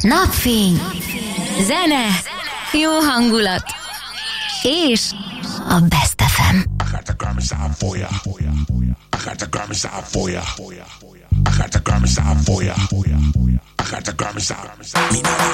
napfény, zene, jó hangulat, és a Best FM. I got the garment style for ya. I got the garment style for ya. I got the garment style for ya. I got the garment style.